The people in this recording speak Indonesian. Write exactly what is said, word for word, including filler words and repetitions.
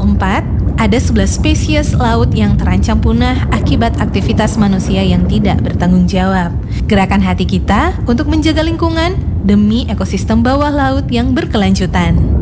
empat, ada sebelas spesies laut yang terancam punah akibat aktivitas manusia yang tidak bertanggung jawab. Gerakan hati kita untuk menjaga lingkungan demi ekosistem bawah laut yang berkelanjutan.